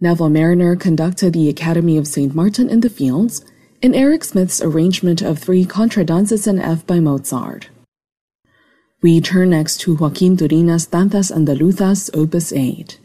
Neville Marriner conducted the Academy of St. Martin in the Fields, and Eric Smith's arrangement of 3 contradances in F by Mozart. We turn next to Joaquin Turina's Danzas Andaluzas, Opus 8.